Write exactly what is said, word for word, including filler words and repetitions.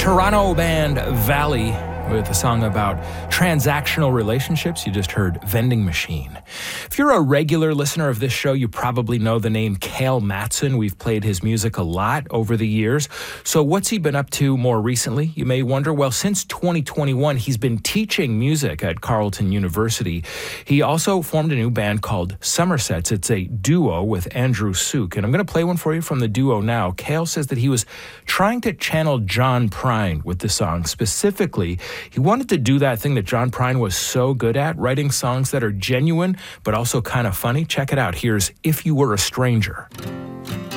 Toronto band Valley with a song about transactional relationships. You just heard Vending Machine. If you're a regular listener of this show, you probably know the name Cale Matson. We've played his music a lot over the years. So what's he been up to more recently? You may wonder. Well, since twenty twenty-one, he's been teaching music at Carleton University. He also formed a new band called Somersets. It's a duo with Andrew Suk. And I'm going to play one for you from the duo now. Cale says that he was trying to channel John Prine with the song. Specifically, he wanted to do that thing that John Prine was so good at, writing songs that are genuine but also kind of funny. Check it out. Here's If You Were a Stranger.